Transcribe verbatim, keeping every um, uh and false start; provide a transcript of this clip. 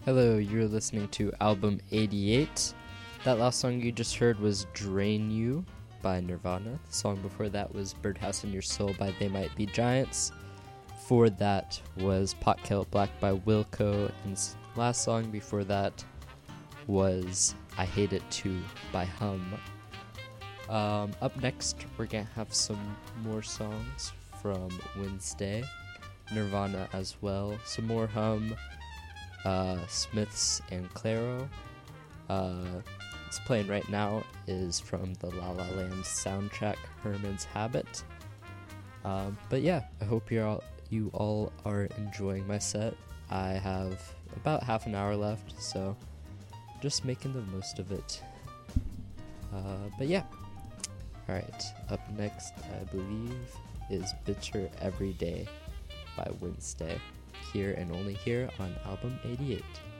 Hello, you're listening to album eighty-eight. That last song you just heard was Drain You by Nirvana. The song before that was Birdhouse in Your Soul by They Might Be Giants. Before that was Pot Kettle Black by Wilco. And s- last song before that was I Hate It Too by Hum. Um, up next, we're gonna have some more songs from Wednesday, Nirvana as well, some more Hum, uh, Smiths and Clairo. Uh, it's playing right now is from the La La Land soundtrack, Herman's Habit. Um, but yeah, I hope you're all, you all are enjoying my set. I have about half an hour left, so just making the most of it. Uh, but yeah. Alright, up next, I believe, is Bitter Every Day by Wednesday, here and only here on album eighty-eight.